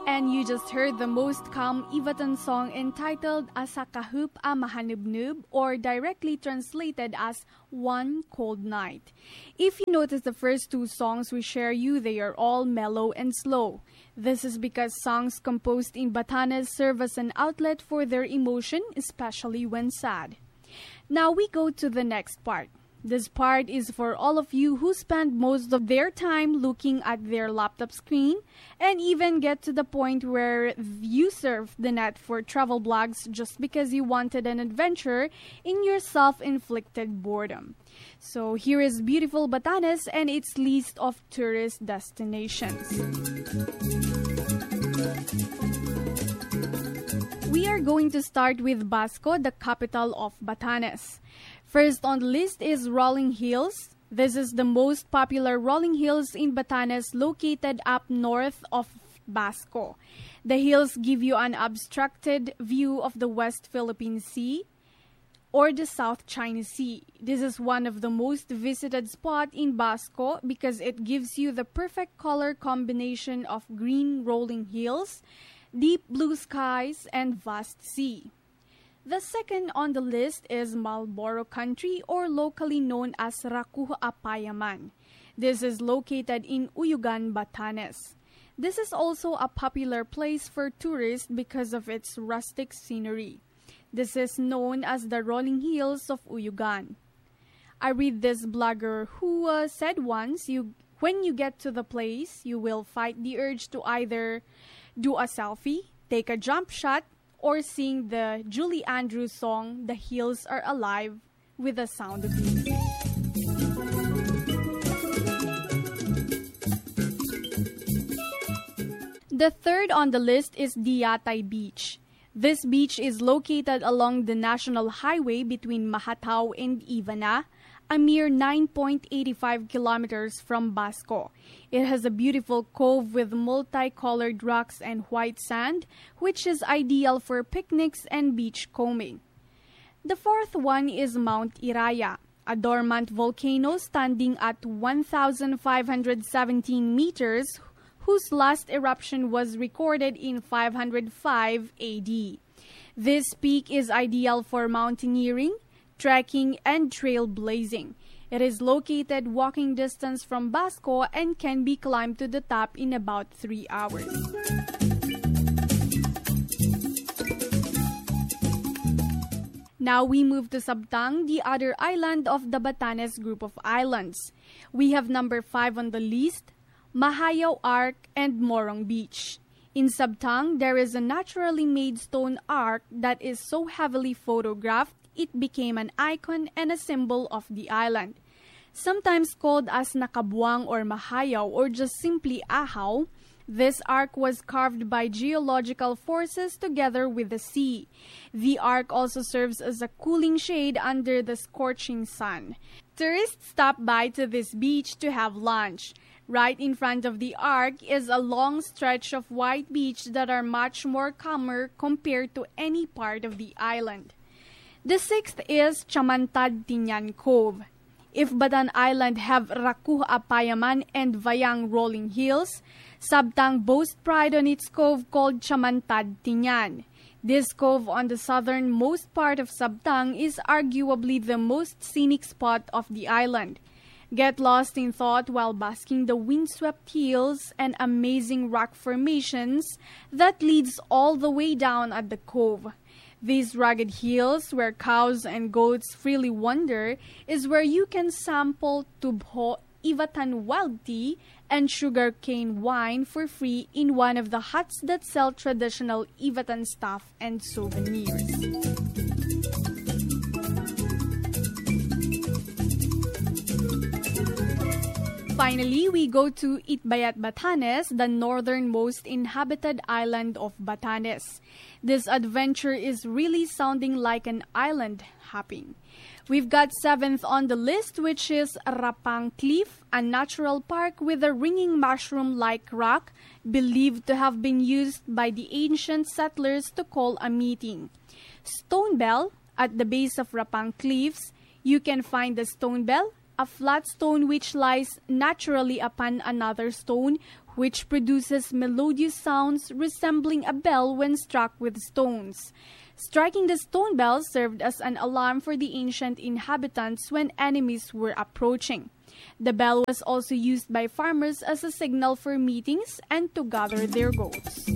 And you just heard the most calm Ivatan song entitled Asa Kahup a Mahanubnub, or directly translated as One Cold Night. If you notice the first two songs we share you, they are all mellow and slow. This is because songs composed in Batanes serve as an outlet for their emotion, especially when sad. Now we go to the next part. This part is for all of you who spend most of their time looking at their laptop screen and even get to the point where you surf the net for travel blogs just because you wanted an adventure in your self-inflicted boredom. So here is beautiful Batanes and its list of tourist destinations. We are going to start with Basco, the capital of Batanes. First on the list is Rolling Hills. This is the most popular rolling hills in Batanes, located up north of Basco. The hills give you an abstracted view of the West Philippine Sea or the South China Sea. This is one of the most visited spots in Basco because it gives you the perfect color combination of green rolling hills, deep blue skies, and vast sea. The second on the list is Marlboro Country, or locally known as Rakuh Apayaman. This is located in Uyugan, Batanes. This is also a popular place for tourists because of its rustic scenery. This is known as the Rolling Hills of Uyugan. I read this blogger who said once, when you get to the place, you will fight the urge to either do a selfie, take a jump shot, or sing the Julie Andrews song, The Hills Are Alive, with the sound of music. The third on the list is Diatay Beach. This beach is located along the National Highway between Mahatao and Ivana, a mere 9.85 kilometers from Basco. It has a beautiful cove with multicolored rocks and white sand, which is ideal for picnics and beach combing. The fourth one is Mount Iraya, a dormant volcano standing at 1,517 meters, whose last eruption was recorded in 505 AD. This peak is ideal for mountaineering, trekking, and trailblazing. It is located walking distance from Basco and can be climbed to the top in about 3 hours. Now we move to Sabtang, the other island of the Batanes group of islands. We have number 5 on the list, Mahayao Arc and Morong Beach. In Sabtang, there is a naturally made stone arc that is so heavily photographed it became an icon and a symbol of the island. Sometimes called as Nakabuang or Mahayao or just simply Ahaw, this arc was carved by geological forces together with the sea. The arc also serves as a cooling shade under the scorching sun. Tourists stop by to this beach to have lunch. Right in front of the arc is a long stretch of white beach that are much more calmer compared to any part of the island. The sixth is Chamantad Tinyan Cove. If Batan Island have Rakuh Apayaman and Vayang rolling hills, Sabtang boasts pride on its cove called Chamantad Tinyan. This cove on the southernmost part of Sabtang is arguably the most scenic spot of the island. Get lost in thought while basking the windswept hills and amazing rock formations that leads all the way down at the cove. These rugged hills, where cows and goats freely wander, is where you can sample tubho, Ivatan wild tea, and sugarcane wine for free in one of the huts that sell traditional Ivatan stuff and souvenirs. Finally, we go to Itbayat Batanes, the northernmost inhabited island of Batanes. This adventure is really sounding like an island hopping. We've got 7th on the list, which is Rapang Cliff, a natural park with a ringing mushroom-like rock believed to have been used by the ancient settlers to call a meeting. Stone Bell, at the base of Rapang Cliffs, you can find the Stone Bell, a flat stone which lies naturally upon another stone, which produces melodious sounds resembling a bell when struck with stones. Striking the stone bell served as an alarm for the ancient inhabitants when enemies were approaching. The bell was also used by farmers as a signal for meetings and to gather their goats.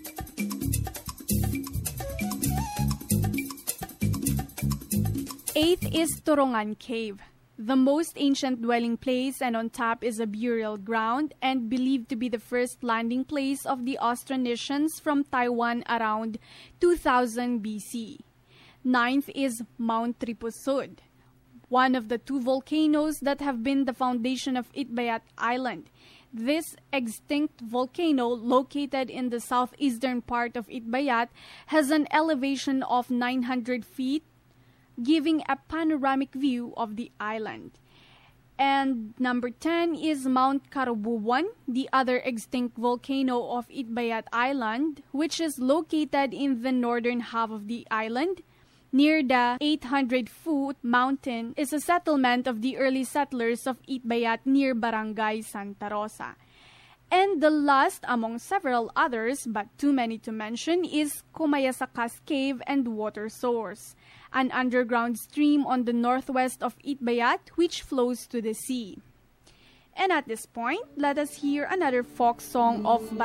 Eighth is Turongan Cave, the most ancient dwelling place, and on top is a burial ground and believed to be the first landing place of the Austronesians from Taiwan around 2000 BC. Ninth is Mount Tripusud, one of the two volcanoes that have been the foundation of Itbayat Island. This extinct volcano, located in the southeastern part of Itbayat, has an elevation of 900 feet, giving a panoramic view of the island. And number 10 is Mount Karubuwan, the other extinct volcano of Itbayat Island, which is located in the northern half of the island. Near the 800-foot mountain is a settlement of the early settlers of Itbayat near Barangay Santa Rosa. And the last among several others, but too many to mention, is Kumayasakas Cave and Water Source, an underground stream on the northwest of Itbayat which flows to the sea. And at this point, let us hear another folk song of